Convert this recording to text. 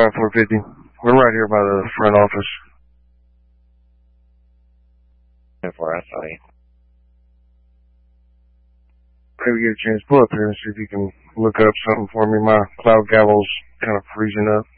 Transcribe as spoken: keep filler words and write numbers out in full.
five four fifty. We're right here by the front office. Before I saw you. Maybe get a chance to pull up here and see if you can look up something for me. My cloud gavel's kind of freezing up.